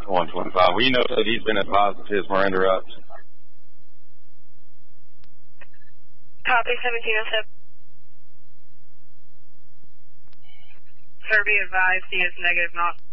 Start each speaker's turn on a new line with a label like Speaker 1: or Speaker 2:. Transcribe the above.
Speaker 1: 125. Well, you know that he's been advised of his Miranda rights.
Speaker 2: Copy 1707. Sir, be advised he is negative not